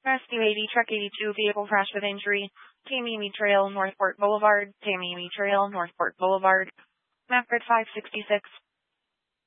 Rescue 80, Truck 82, vehicle crash with injury. Tamimi Trail, Northport Boulevard. Tamimi Trail, Northport Boulevard. Map grid 566.